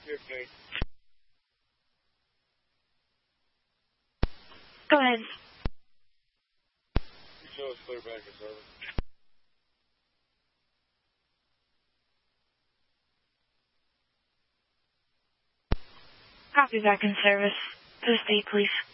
Go ahead. Show us clear back in service. Copy, back in service. To the state, please.